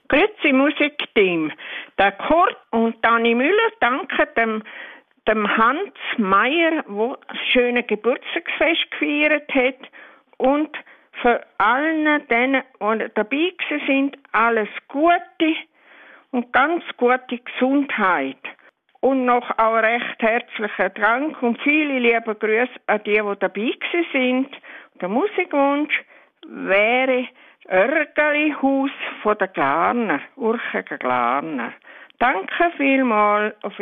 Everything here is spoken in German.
Grüezi Musikteam. Der Kurt und Dani Müller danken dem Hans Meier, der das schöne Geburtstagsfest gefeiert hat. Und für allen denen, die dabei sind, alles Gute und ganz gute Gesundheit. Und noch auch recht herzlichen Dank und viele liebe Grüße an die dabei sind. Der Musikwunsch wäre Örgelihaus von der Glarner, Urchiger Glarner. Danke vielmals.